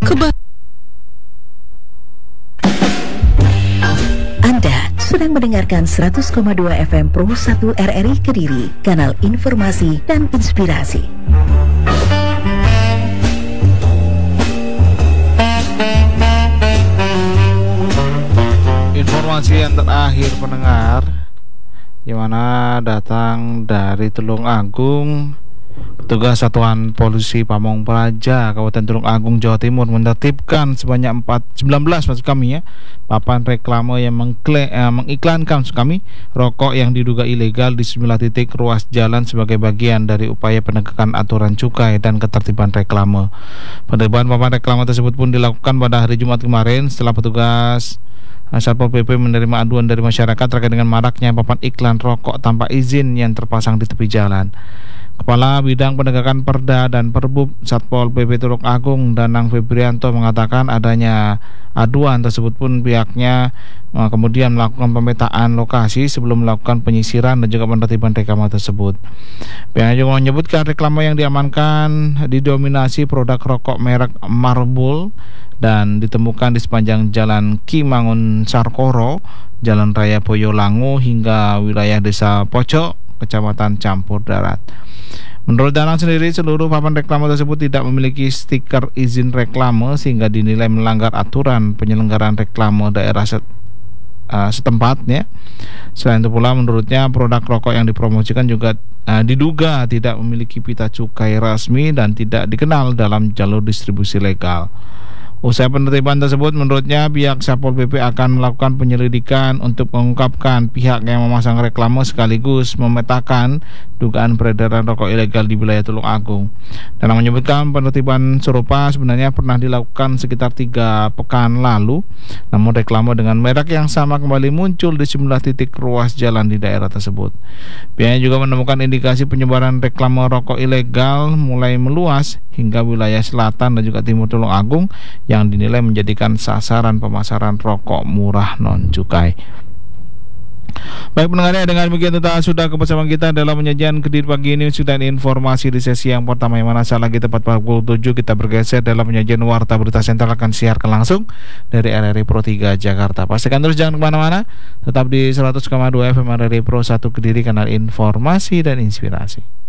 Anda sedang mendengarkan 100,2 FM Pro 1 RRI Kediri, kanal informasi dan inspirasi. Informasi yang terakhir pendengar, yang mana datang dari Tulung Agung. Petugas Satuan Polisi Pamong Praja Kabupaten Tulung Agung Jawa Timur menertibkan sebanyak 19 papan reklame yang mengiklankan rokok yang diduga ilegal di sejumlah titik ruas jalan sebagai bagian dari upaya penegakan aturan cukai dan ketertiban reklame. Penertiban papan reklame tersebut pun dilakukan pada hari Jumat kemarin setelah petugas Satpol PP menerima aduan dari masyarakat terkait dengan maraknya papan iklan rokok tanpa izin yang terpasang di tepi jalan. Kepala Bidang Penegakan Perda dan Perbub Satpol PP Tulung Agung, Danang Febrianto, mengatakan adanya aduan tersebut pun pihaknya kemudian melakukan pemetaan lokasi sebelum melakukan penyisiran dan juga penertiban reklame tersebut. Pihaknya juga menyebutkan reklame yang diamankan didominasi produk rokok merek Marlboro dan ditemukan di sepanjang Jalan Ki Mangun Sarkoro, Jalan Raya Boyolangu hingga wilayah Desa Pocok, Kecamatan Campur Darat. Menurut Danang sendiri, seluruh papan reklame tersebut tidak memiliki stiker izin reklame sehingga dinilai melanggar aturan penyelenggaraan reklame daerah setempatnya. Selain itu pula, menurutnya produk rokok yang dipromosikan juga diduga tidak memiliki pita cukai resmi dan tidak dikenal dalam jalur distribusi legal. Usai penertiban tersebut, menurutnya pihak Satpol PP akan melakukan penyelidikan untuk mengungkapkan pihak yang memasang reklame sekaligus memetakan dugaan peredaran rokok ilegal di wilayah Tulung Agung. Dan menyebutkan penertiban serupa sebenarnya pernah dilakukan sekitar 3 pekan lalu, namun reklame dengan merek yang sama kembali muncul di sejumlah titik ruas jalan di daerah tersebut. Pihaknya juga menemukan indikasi penyebaran reklame rokok ilegal mulai meluas hingga wilayah selatan dan juga timur Tulung Agung yang dinilai menjadikan sasaran pemasaran rokok murah non-cukai. Baik pendengarnya, dengan demikian kita sudah kebersamaan kita dalam penyajian Kediri pagi ini dan informasi di sesi yang pertama, yang mana saat lagi tepat pukul 7 kita bergeser dalam penyajian Warta Berita Sentral akan siarkan langsung dari RRI Pro 3 Jakarta. Pastikan terus jangan kemana-mana, tetap di 100,2 FM RRI Pro 1 Kediri, kanal informasi dan inspirasi.